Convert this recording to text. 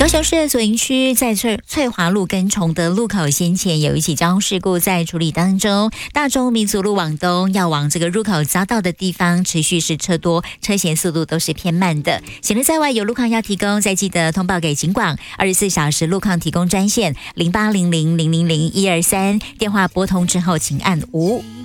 高雄市左营区在翠华路跟崇德路口先前有一起交通事故在处理当中，大中民族路往东要往这个入口匝道的地方持续是车多，车行速度都是偏慢的。行人在外有路况要提供，再记得通报给警广24小时路况提供专线0800000123，电话拨通之后请按5。